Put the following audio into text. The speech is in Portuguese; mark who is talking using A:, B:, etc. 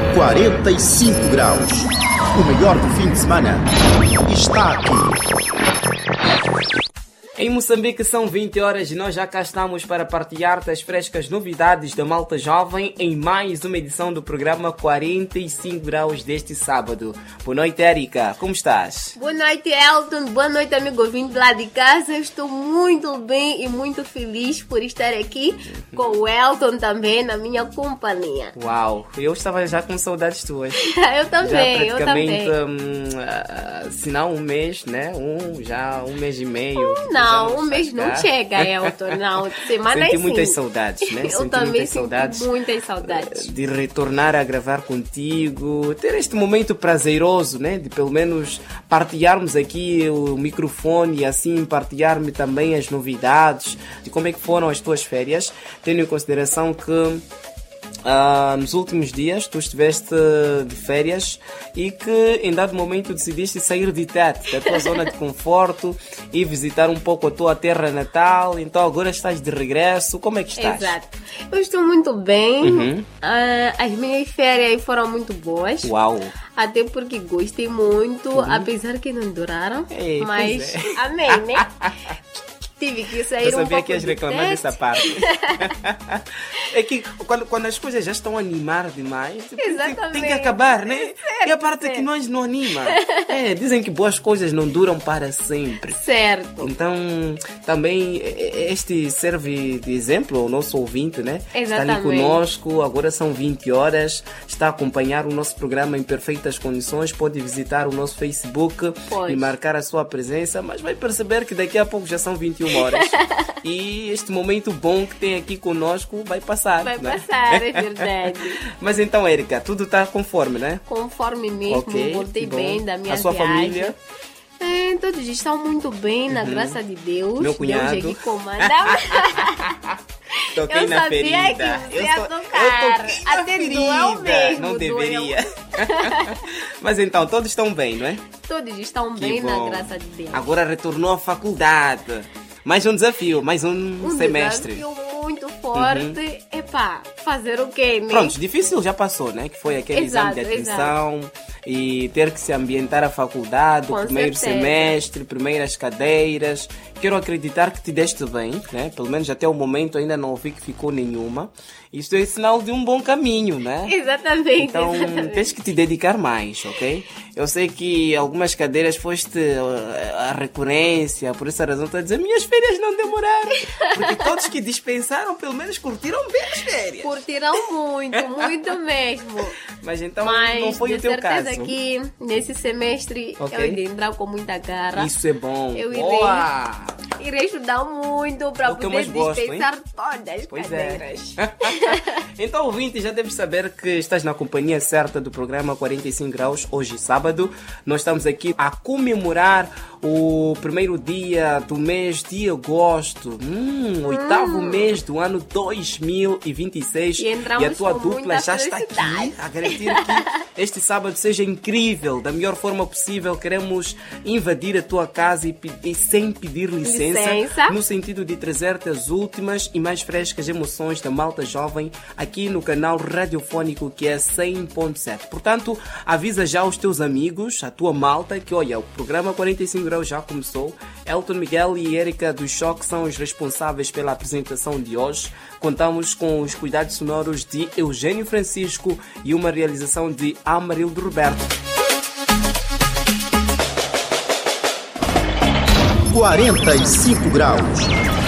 A: 45 graus. O melhor do fim de semana está aqui.
B: Em Moçambique são 20 horas e nós já cá estamos para partilhar-te as frescas novidades da Malta Jovem em mais uma edição do programa 45 graus deste sábado. Boa noite, Érica. Como estás?
C: Boa noite, Elton. Boa noite, amigo ouvinte lá de casa. Eu estou muito bem e muito feliz por estar aqui com o Elton também na minha companhia.
B: Uau, eu estava já com saudades tuas.
C: Eu também,
B: já praticamente, se não um mês, né? Um mês e meio.
C: Não, um mês não chega, Elton. Não, semana
B: Senti
C: sim.
B: muitas saudades, né?
C: Eu também senti muitas saudades.
B: De retornar a gravar contigo, ter este momento prazeroso, né? De pelo menos partilharmos aqui o microfone e assim partilhar-me também as novidades de como é que foram as tuas férias, tendo em consideração que nos últimos dias tu estiveste de férias e que em dado momento decidiste sair de Tete, da tua zona de conforto e visitar um pouco a tua terra natal. Então agora estás de regresso. Como é que estás?
C: Exato. Eu estou muito bem. As minhas férias foram muito boas.
B: Uau!
C: Até porque gostei muito, apesar que não duraram.
B: Ei,
C: mas amém, né? Tive que sair
B: eu sabia
C: pouco
B: que ias reclamar dessa parte. É que quando as coisas já estão a animar demais, tem que acabar, né?
C: Certo,
B: e a parte que nós não anima. Dizem que boas coisas não duram para sempre.
C: Certo.
B: Então, também este serve de exemplo ao nosso ouvinte, né?
C: Exatamente.
B: Está ali conosco, agora são 20 horas, está a acompanhar o nosso programa em perfeitas condições, pode visitar o nosso Facebook e marcar a sua presença, mas vai perceber que daqui a pouco já são 21 horas. E este momento bom que tem aqui conosco vai passar.
C: Vai
B: né?
C: passar, é verdade.
B: Mas então, Érica, tudo está conforme, né?
C: Conforme mesmo, voltei bem da minha
B: viagem. A sua família?
C: Todos estão muito bem, na graça de Deus.
B: Meu cunhado.
C: Deus aqui comanda.
B: Toquei
C: eu
B: na
C: sabia
B: ferida.
C: que você ia tocar. Até doeu mesmo.
B: Não deveria. Mas então, todos estão bem, não é?
C: Todos estão bem, na graça de Deus.
B: Agora retornou à faculdade. Mais um desafio, mais um semestre.
C: Desafio muito forte. Epá, fazer o quê, né?
B: Pronto, difícil já passou, né? Que foi aquele exame de admissão e ter que se ambientar a faculdade, o primeiro semestre, primeiras cadeiras. Quero acreditar que te deste bem, né? Pelo menos até o momento ainda não ouvi que ficou nenhuma. Isto é sinal de um bom caminho, né?
C: Exatamente.
B: Então, tens que te dedicar mais, ok? Eu sei que algumas cadeiras foste a recorrência, por essa razão estou a dizer, minhas férias não demoraram. Porque todos que dispensaram, pelo menos curtiram bem as férias.
C: Curtiram muito, muito mesmo.
B: Mas então não foi o teu caso.
C: Mas certeza que nesse semestre eu irei entrar com muita garra.
B: Isso é bom.
C: Eu irei estudar muito para poder dispensar todas as cadeiras.
B: Então, ouvinte, já deves saber que estás na companhia certa do programa 45 graus, hoje sábado. Nós estamos aqui a comemorar o primeiro dia do mês de agosto, oitavo mês do ano 2026.
C: E
B: a tua dupla já está aqui a garantir que este sábado seja incrível, da melhor forma possível. Queremos invadir a tua casa e sem pedir licença, no sentido de trazer-te as últimas e mais frescas emoções da Malta Jovem aqui no canal radiofónico que é 100.7. Portanto, avisa já os teus amigos, a tua malta, que olha, o programa 45 graus já começou. Elton Miguel e Érica do Choque são os responsáveis pela apresentação de hoje. Contamos com os cuidados sonoros de Eugênio Francisco e uma realização de Amarildo Roberto.
A: 45 graus.